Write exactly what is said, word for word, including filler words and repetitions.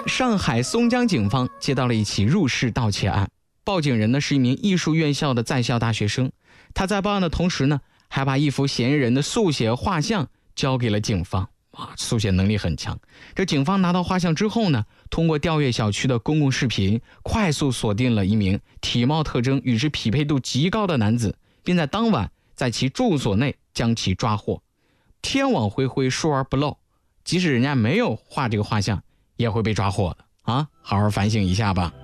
上海松江警方接到了一起入室盗窃案，报警人呢是一名艺术院校的在校大学生，他在报案的同时呢，还把一幅嫌疑人的速写画像交给了警方。啊，速写能力很强。这警方拿到画像之后呢，通过调阅小区的公共视频，快速锁定了一名体貌特征与之匹配度极高的男子，并在当晚在其住所内将其抓获。天网恢恢，疏而不漏，即使人家没有画这个画像，也会被抓获的啊！好好反省一下吧。